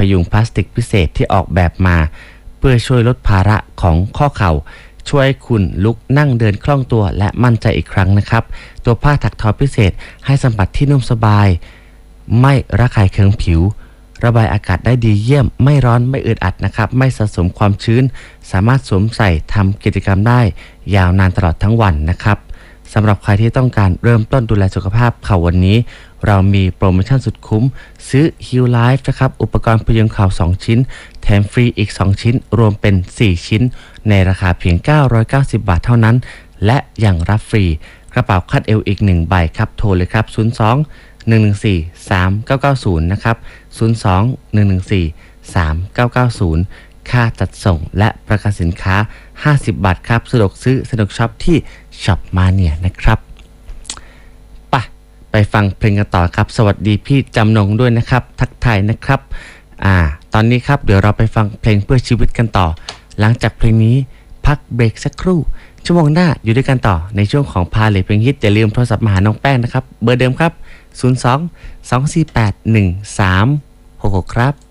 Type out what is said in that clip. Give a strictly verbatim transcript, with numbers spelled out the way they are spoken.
ยุงพลาสติกพิเศษที่ออกแบบมาเพื่อช่วยลดภาระของข้อเข่าช่วยคุณลุกนั่งเดินคล่องตัวและมั่นใจอีกครั้งนะครับตัวผ้าถักทอพิเศษให้สัมผัสที่นุ่มสบายไม่ระคายเคืองผิวระบายอากาศได้ดีเยี่ยมไม่ร้อนไม่อึดอัดนะครับไม่สะสมความชื้นสามารถสวมใส่ทำกิจกรรมได้ยาวนานตลอดทั้งวันนะครับสำหรับใครที่ต้องการเริ่มต้นดูแลสุขภาพเข่าวันนี้เรามีโปรโมชั่นสุดคุ้มซื้อ Heal Life นะครับอุปกรณ์พยุงเข่าสองชิ้นแถมฟรีอีกสองชิ้นรวมเป็นสี่ชิ้นในราคาเพียงเก้าร้อยเก้าสิบบาทเท่านั้นและยังรับฟรีกระเป๋าคาดเอวอีกหนึ่งใบครับโทรเลยครับศูนย์ สอง หนึ่ง หนึ่ง สี่ สาม เก้า เก้า ศูนย์นะครับศูนย์ สอง หนึ่ง หนึ่ง สี่ สาม เก้า เก้า ศูนย์ค่าจัดส่งและประกันสินค้าห้าสิบบาทครับสะดวกซื้อสะดวกช็อปที่ช็อปมาเนี่ยนะครับไปไปฟังเพลงกันต่อครับสวัสดีพี่จำนงด้วยนะครับทักทายนะครับอ่าตอนนี้ครับเดี๋ยวเราไปฟังเพลงเพื่อชีวิตกันต่อหลังจากเพลงนี้พักเบรกสักครู่ชั่วโมงหน้าอยู่ด้วยกันต่อในช่วงของพาเลทเพลงฮิตอย่าลืมโทรศัพท์มาหาน้องแป้งนะครับเบอร์เดิมครับศูนย์ สอง สอง สี่ แปด หนึ่ง สาม หก หกครับ